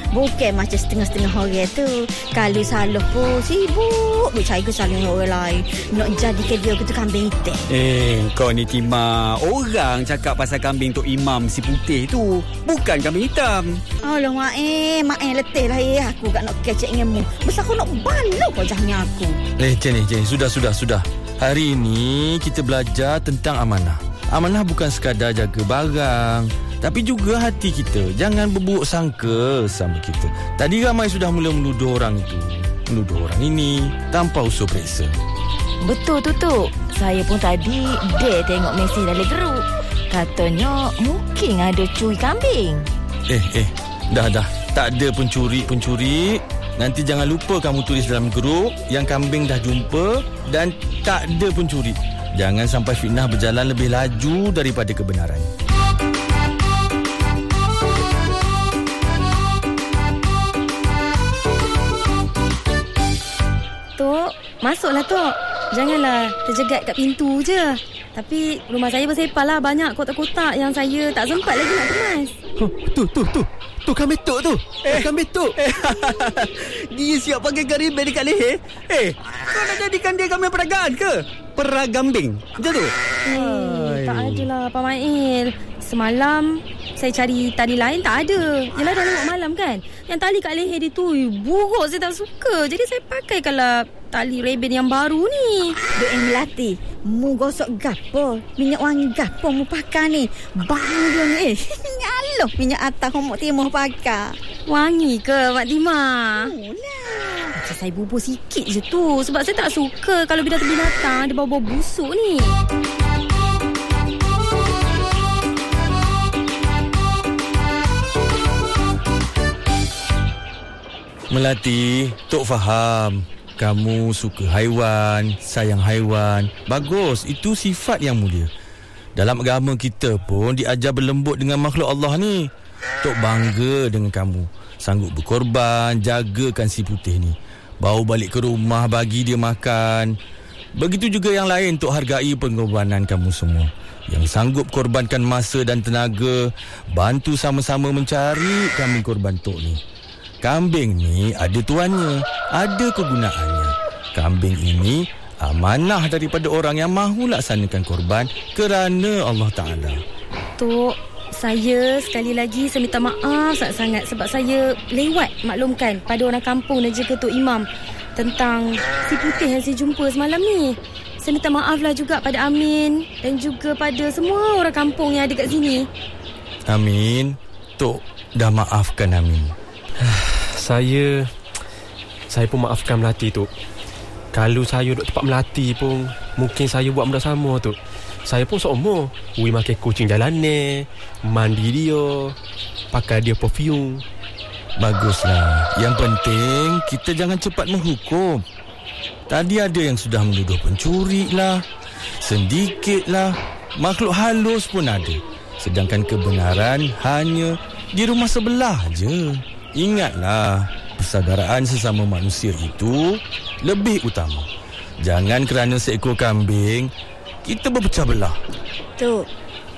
Bukan macam setengah-setengah orang tu. Kalau salah pun sibuk bercari kesalahan orang lain. Nak jadikan dia tu kambing hitam. Kau ni Tima. Orang cakap pasal kambing Tok Imam si putih tu, bukan kambing hitam. Alah Mak letih lah aku kat nak kecek denganmu. Masa aku nak balok wajahnya aku. Jenny, sudah. Hari ini kita belajar tentang amanah. Amanah bukan sekadar jaga barang, tapi juga hati kita. Jangan berburuk sangka sama kita. Tadi ramai sudah mula menuduh orang itu, menuduh orang ini tanpa usul periksa. Betul tu. Saya pun tadi tengok mesej dalam grup. Katanya mungkin ada curi kambing. Dah. Tak ada pencuri. Nanti jangan lupa kamu tulis dalam grup yang kambing dah jumpa dan tak ada pencuri. Jangan sampai fitnah berjalan lebih laju daripada kebenaran. Tok, masuklah Tok. Janganlah terjegat kat pintu je. Tapi rumah saya bersepah lah. Banyak kotak-kotak yang saya tak sempat lagi nak kemas. Tu kambing Tok tu. Kambing Tok. Dia siap pakai garibel dekat leher. Kau nak jadikan dia kambing peragaan ke? Peragambing macam tu? Tak adalah Pak Mail. Semalam saya cari tali lain tak ada. Yelah dah lewat malam kan. Yang tali kat leher dia tu buruk, saya tak suka. Jadi saya pakai kalau tali rebel yang baru ni. Duk Melati, mu gosok gapo? Minyak wangi gapo mu pakai ni? Bang dia ni. Nyaloh minyak atas homok timah pakai. Wangi ke Mak Tima? Mula. Saya bubur sikit je tu. Sebab saya tak suka kalau binatang-binatang ada bau-bau busuk ni. Melati, Tok faham. Kamu suka haiwan, sayang haiwan. Bagus, itu sifat yang mulia. Dalam agama kita pun diajar berlembut dengan makhluk Allah ni. Tok bangga dengan kamu. Sanggup berkorban, jagakan si putih ni. Bawa balik ke rumah, bagi dia makan. Begitu juga yang lain, Tok hargai pengorbanan kamu semua. Yang sanggup korbankan masa dan tenaga, bantu sama-sama mencari kambing korban Tok ni. Kambing ni ada tuannya, ada kegunaannya. Kambing ini amanah daripada orang yang mahu laksanakan korban kerana Allah Ta'ala. Tok, saya sekali lagi saya minta maaf sangat-sangat sebab saya lewat maklumkan pada orang kampung dan juga Tok Imam tentang si putih yang saya jumpa semalam ni. Saya minta maaf lah juga pada Amin dan juga pada semua orang kampung yang ada kat sini. Amin, Tok dah maafkan Amin. Saya pun maafkan Melati tu. Kalau saya duduk tempat Melati pun mungkin saya buat benda sama tu. Saya pun seumur makan kucing jalanan, mandi dia, pakai dia perfume. Baguslah. Yang penting kita jangan cepat menghukum. Tadi ada yang sudah menuduh pencuri lah, sedikit lah, makhluk halus pun ada. Sedangkan kebenaran hanya di rumah sebelah je. Ingatlah, persaudaraan sesama manusia itu lebih utama. Jangan kerana seekor kambing kita berpecah belah. Tok,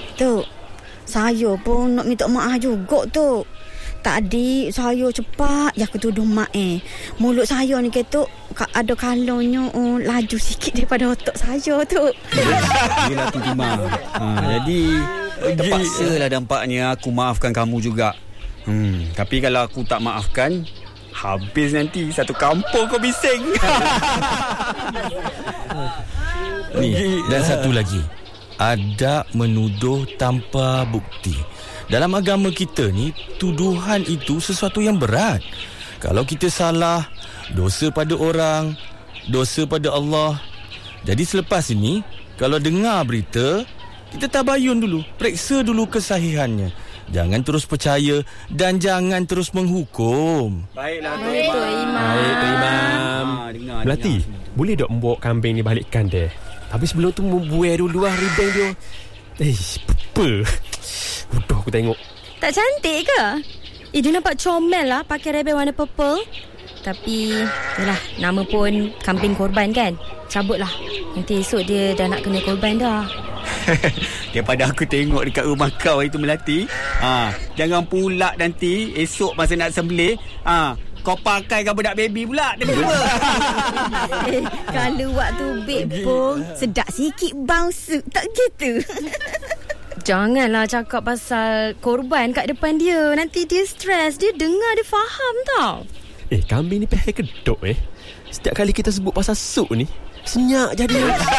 saya pun nak minta maaf juga Tok. Tadi saya cepat aku tuduh Mak mulut saya ni ketuk ada kalonnya laju sikit daripada otak saya Tok. Yelah tu Tima. Jadi terpaksalah dampaknya aku maafkan kamu juga. Tapi kalau aku tak maafkan, habis nanti satu kampung kau bising. Ni, dan satu lagi. Ada menuduh tanpa bukti. Dalam agama kita ni, tuduhan itu sesuatu yang berat. Kalau kita salah, dosa pada orang, dosa pada Allah. Jadi selepas ini, kalau dengar berita, kita tabayun dulu, periksa dulu kesahihannya. Jangan terus percaya dan jangan terus menghukum. Baiklah Tok Imam. Melati, boleh tak membawa kambing ni balik kandang? Tapi sebelum tu membuai dulu lah ribang dia. Apa? Udah aku tengok. Tak cantik ke? Dia nampak comel lah pakai rebel warna purple. Tapi yalah, nama pun kambing korban kan. Cabutlah. Nanti esok dia dah nak kena korban dah. Daripada aku tengok dekat rumah kau itu Melati, jangan pula nanti esok masa nak sembelih, kau pakai kan budak baby pula tiba-tiba. Kalau waktu beg pun sedap sikit bounce. Tak gitu. Janganlah cakap pasal korban kat depan dia. Nanti dia stres. Dia dengar, dia faham tau. Kambing ni peheh kedok Setiap kali kita sebut pasal sup ni, senyap jadi.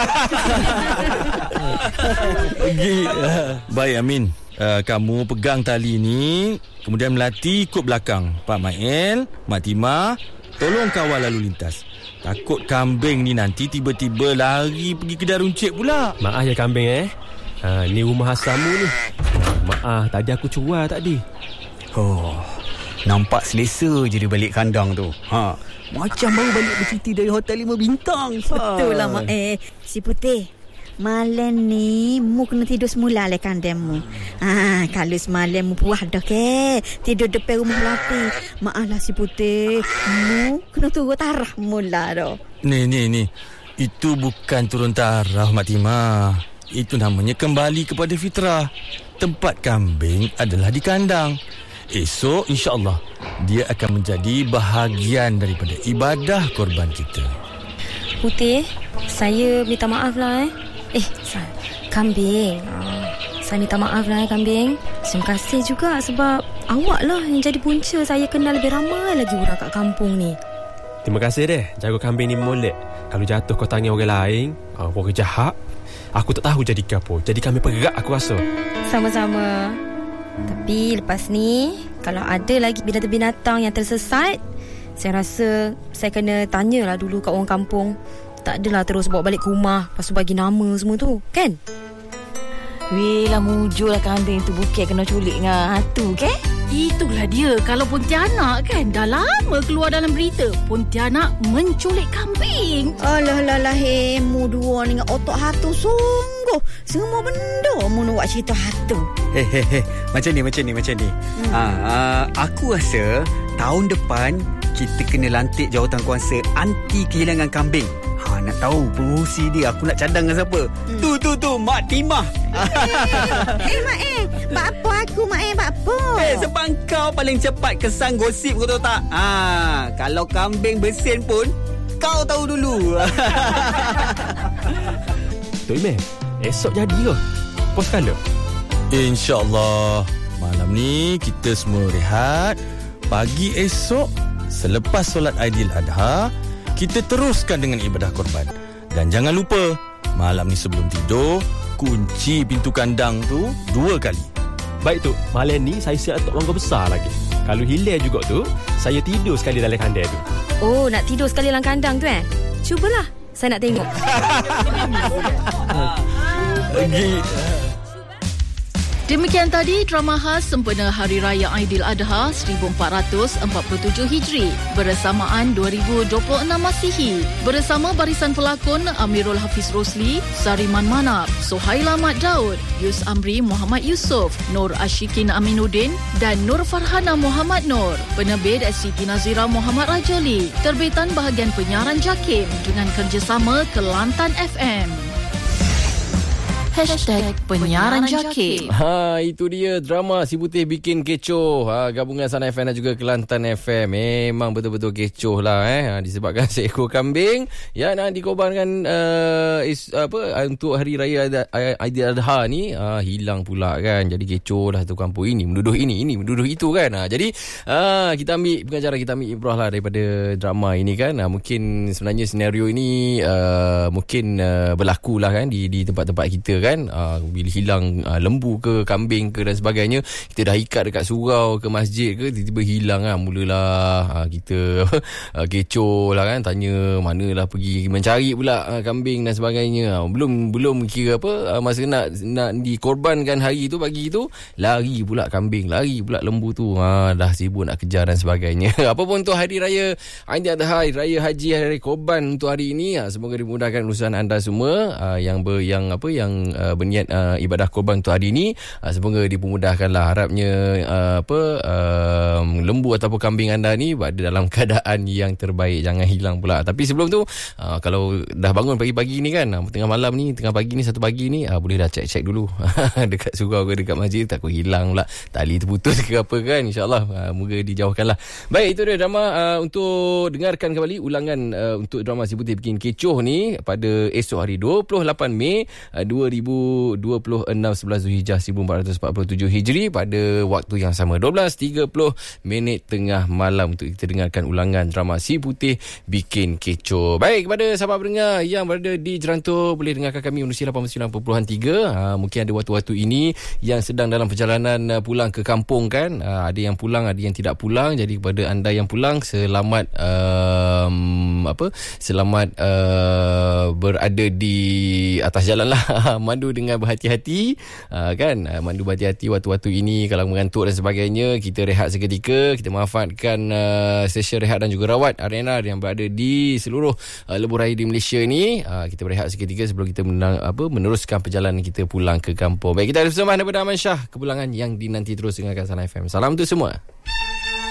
Baik Amin, kamu pegang tali ni, kemudian Melati ikut belakang. Pak Mael, Mak Timah, tolong kawal lalu lintas. Takut kambing ni nanti tiba-tiba lari pergi kedai runcit pula. Maaf ya kambing ni rumah asalmu ni. Maaf, tadi aku cuar tadi. Nampak selesa je dia balik kandang tu. Macam baru balik bercuti dari hotel 5 bintang. Betul lah Mak. Si Putih, malam ni mu kena tidur semula lah kandang mu. Kalau semalam mu puas dah ke tidur depan rumah Melati. Maaf lah si Putih, mu kena turun tarah mula dah. Ni itu bukan turun taraf Mak Timah. Itu namanya kembali kepada fitrah. Tempat kambing adalah di kandang. Esok insya-Allah dia akan menjadi bahagian daripada ibadah korban kita. Putih, saya minta maaf lah kambing. Saya minta maaf lah kambing. Terima kasih juga sebab awak lah yang jadi punca saya kenal lebih ramai lagi orang kat kampung ni. Terima kasih deh, jaga kambing ni molek. Kalau jatuh kau tanya orang lain, orang jahat, aku tak tahu jadi apa. Jadi kami perak aku rasa. Sama-sama. Tapi lepas ni, kalau ada lagi binatang-binatang yang tersesat, saya rasa saya kena tanyalah dulu kat orang kampung. Tak adalah terus bawa balik ke rumah, lepas tu bagi nama semua tu, kan? Weh lah mujur lah kambing tu bukan kena culik dengan hantu, kan? Itulah dia. Kalau Pontianak kan, dah lama keluar dalam berita Pontianak menculik kambing. Alah, mu dua ni dengan otak hantu sungguh. Semua benda mu nak buat cerita hantu. Macam ni. Aku rasa tahun depan kita kena lantik jawatan kuasa anti kehilangan kambing. Nak tahu pengurusi dia, aku nak cadang dengan siapa? Tu Mak Timah. Mak buat apa aku Mak buat apa? Sebab kau paling cepat kesan gosip, kau tahu tak? Kalau kambing bersin pun kau tahu dulu. Tok Imeh, esok jadi ke? Pos kala? InsyaAllah. Malam ni kita semua rehat. Pagi esok selepas solat Aidiladha, kita teruskan dengan ibadah korban. Dan jangan lupa, malam ni sebelum tidur, kunci pintu kandang tu 2 kali. Baik tu, malam ni saya siap letak bangga besar lagi. Kalau hilang juga tu, saya tidur sekali dalam kandang tu. Oh, nak tidur sekali dalam kandang tu Cubalah, saya nak tengok. Demikian tadi drama khas sempena Hari Raya Aidiladha 1447 Hijri bersamaan 2026 Masihi bersama barisan pelakon Amirul Hafiz Rosli, Sariman Manap, Sohaila Mat Daud, Yus Amri Muhammad Yusof, Nur Ashikin Aminuddin dan Nur Farhana Muhammad Nur. Penerbit Siti Nazira Muhammad Rajoli. Terbitan bahagian penyiaran JAKIM dengan kerjasama Kelantan FM. #penyiaran JAKIM. Itu dia drama Si Putih Bikin Kecoh. Gabungan Sana FM dan juga Kelantan FM. Memang betul-betul kecoh lah disebabkan seekor kambing yang dikorbankan untuk Hari Raya Aidiladha ni hilang pula kan. Jadi kecoh lah tu kampung. Ini menuduh ini menuduh itu kan. Jadi kita ambil pengajaran, kita ambil ibrah lah daripada drama ini kan. Mungkin sebenarnya senario ini mungkin berlaku lah kan di tempat-tempat kita kan. Bila hilang lembu ke kambing ke dan sebagainya, kita dah ikat dekat surau ke masjid ke, tiba-tiba hilang kan. Mulalah kita kecoh lah kan, tanya manalah pergi mencari pula kambing dan sebagainya. Belum kira apa, masa nak dikorbankan hari tu, pagi tu lari pula kambing, lari pula lembu tu. Dah sibuk nak kejar dan sebagainya. Apa pun untuk Hari Raya Aidiladha, Hari Raya Haji, Hari Korban untuk hari ini, semoga dimudahkan urusan anda semua yang berniat ibadah korban untuk hari ini. Semoga dipermudahkanlah. Harapnya lembu ataupun kambing anda ni berada dalam keadaan yang terbaik, jangan hilang pula. Tapi sebelum tu kalau dah bangun pagi-pagi ni kan, tengah malam ni, tengah pagi ni, 1 pagi ni, boleh dah cek dulu dekat surau ke dekat masjid, takut hilang pula, tali terputus ke apa kan. InsyaAllah moga dijauhkanlah. Baik, itu dia drama untuk dengarkan kembali ulangan untuk drama Si Putih Bikin Kecoh ni pada esok hari 28 Mei 2026 11 Zulhijjah 1447 Hijri pada waktu yang sama 12.30 minit tengah malam untuk kita dengarkan ulangan drama Si Putih Bikin Kecoh. Baik, kepada sahabat pendengar yang berada di Jerantor, boleh dengarkan kami menerusi 89.3. Mungkin ada waktu-waktu ini yang sedang dalam perjalanan pulang ke kampung kan. Ada yang pulang, ada yang tidak pulang. Jadi kepada anda yang pulang, selamat selamat berada di atas jalan lah. Mandu dengan berhati-hati kan. Mandu berhati-hati waktu-waktu ini. Kalau mengantuk dan sebagainya, kita rehat seketika. Kita manfaatkan stesen rehat dan juga rawat arena yang berada di seluruh lebuh raya di Malaysia ni. Kita berehat seketika sebelum kita meneruskan perjalanan kita pulang ke kampung. Baik, kita ada persembahan daripada Aman Shah, kepulangan yang dinanti terus dengarkan Salam FM. Salam untuk semua.